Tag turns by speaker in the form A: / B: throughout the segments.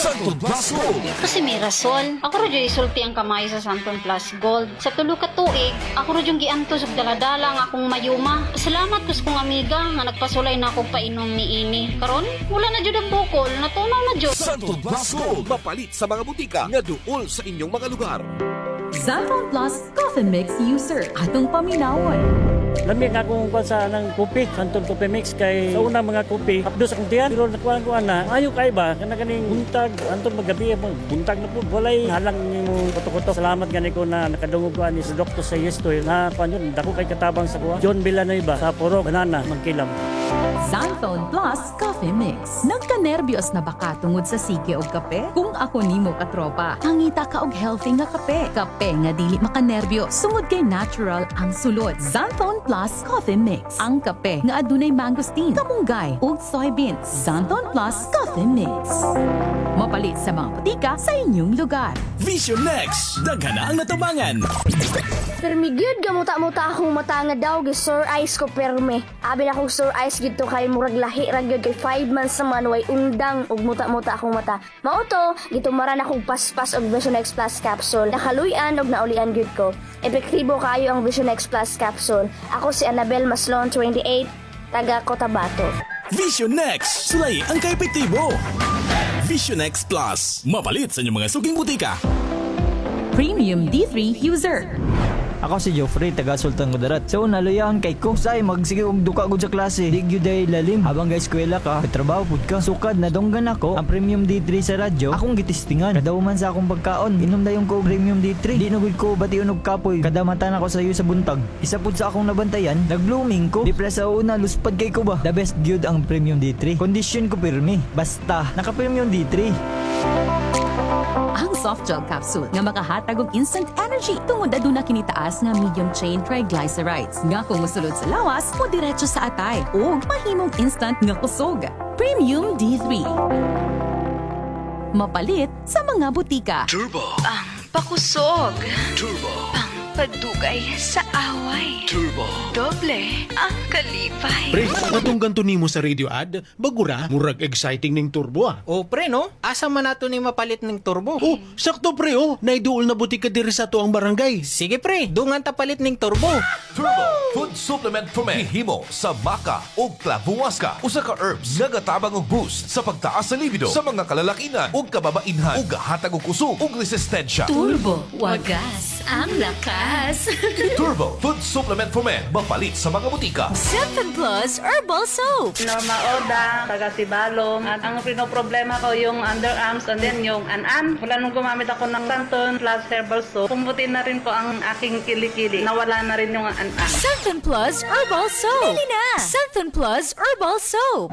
A: Santon Plus Gold.
B: Kasi may rason. Ako rin yung isulti ang kamay sa Santon Plus Gold. Sa tulo ka tuig, ako rin yung giantos og daladala nga akong mayuma. Salamat kus kong amiga nga nagpasulay na akong painom ni Ini. Karon, wala na jud ang bukol, natunaw na jud.
A: Santon Plus Gold. Mapalit sa mga butika nga duol sa inyong mga lugar.
C: Santon Plus Coffee Mix User. Atong paminawon.
D: Lami nga akong kuwan sa ng kopi, Santon Coffee Mix kay sa una mga kopi, apdo sa kong tiyan, pero nagkuhan ko na, ayaw kay ba, kana kaning buntag, anton magabi, buntag na po, walay halang ni mo koto-koto. Salamat gani ko na nakadungog ko ani sa doktor sa Yestoy, na kuwan yun, dako kay katabang sa kuha. John Villanueva, sa Puro, Banana, Magkilam.
C: Santon Plus Coffee Mix. Nagka-nervyos na baka tungod sa sige og kape? Kung ako nimo katropa, pangita ka og healthy nga kape. Kape nga dili makanervyo, sungod kay natural ang sulod. Santon Plus Coffee Mix. Ang kape nga adunay mangosteen, kamunggay ug soybeans. Santon Plus Coffee Mix. Mapalit sa mga patika sa inyong lugar.
E: Vision Next, daghan na ang natabangan.
F: Permi gyud gamuta-muta akong mata nga daw gi sore eyes ko permi. Abi na akong sore eyes gito kay murag lahi ra gyud kay 5 months naman way undang ug muta-muta akong mata. Mao to, gitumaran akong paspas og Vision X Plus capsule. Nakaluy-an og naulian gyud ko. Epektibo kaayo ang Vision X Plus capsule. Ako si Annabel Maslon, 28, taga Cotabato.
E: Vision Next, sulay ang kaepektibo. Vision X Plus, mapalit sa inyong mga suging butika.
C: Premium D3 User.
G: Ako si Geoffrey, taga Sultan Kudarat. Sa una, luyahan kay ko. Say, magsige og duka gud sa klase. Di gyud ay lalim. Habang ga eskwela ka, trabaho pud ka. Sukad na donggan ako. Ang Premium D3 sa radyo, akong gitistingan. Kada man sa akong pagkaon. Inom dayon ko Premium D3. Di nugid ko bation og kapoy. Kada matan ako sa iyo sa buntag. Isa pud sa akong nabantayan, nag-blooming ko. Di sa una, luspad kay ko ba. The best gyud ang Premium D3. Condition ko pirmi. Basta, naka Premium D3.
C: Ang soft gel capsule nga makahatag og instant energy tungod aduna kinitaas nga medium chain triglycerides nga kung mosulod sa lawas o diretso sa atay o mahimong instant nga kusog. Premium D3. Mapalit sa mga butika.
A: Turbo.
H: Pakusog.
A: Turbo.
H: Padugay sa away.
A: Turbo.
H: Doble ang kalipay.
I: Pre, katong ganto nimo sa radio ad, bagura, murag exciting ning turbo ah.
J: O pre no, asa man nato ni mapalit ng turbo?
I: Oh, sakto pre oh, naiduol na butika diri sa tuang barangay.
J: Sige pre, dungan ta palit ng turbo.
A: Turbo. Food supplement from Himo sa Maca o Clavuasca. Usa ka herbs nga gatabang og boost sa pagtaas sa libido sa mga kalalakinan ug kababainhan ug gahatag og kusog ug resistensya.
B: Turbo, wagas ang lakas.
A: Turbo Food Supplement for Men. Mapalit sa mga butika.
C: Santon Plus Herbal Soap.
K: Norma Oda, taga Sibalom. At ang pinoproblema ko yung underarms and then yung an-an. Wala nung gumamit ako ng Santon Plus Herbal Soap. Pumputin na rin ko ang aking kilikili. Nawala na rin yung an-an.
C: Santon Plus Herbal Soap. Bili na! Santon Plus Herbal Soap.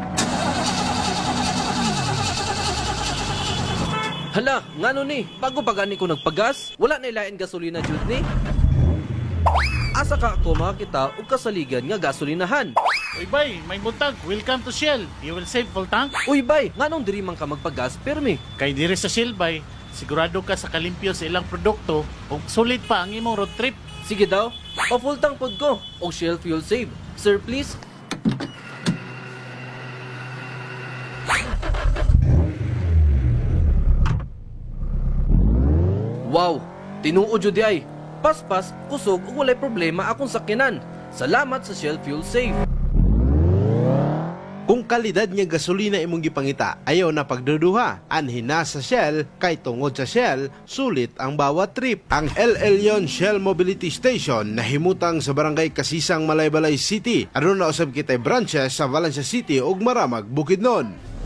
L: Hala, ngano ni? Bago pagani ko nagpagas, wala na ilain gasolina jud ni. Asa ka ako makakita og kasaligan nga gasolinahan.
M: Uy bay, may buntag. Welcome to Shell. You will save full tank.
L: Uy bay, nganong diri man ka magpagas permi?
M: Kay diri sa Shell bay, sigurado ka sa kalimpyo sa ilang produkto ug sulit pa ang imong road trip.
L: Sige daw, pa-full tank pod ko og Shell Fuel Save. Sir, please. Wow, tinuod jud di ay. Paspas, kusog ug walay problema akong sakyanan. Salamat sa Shell Fuel Save.
N: Kung kalidad nga gasolina imong gipangita, ayaw na pagduduha. Anhin na sa Shell, kay tungod sa Shell, sulit ang bawat trip. Ang El Elyon Shell Mobility Station nahimutang sa Barangay Kasisang, Malaybalay City. Aduna usab kitay branches sa Valencia City ug Maramag, Bukidnon.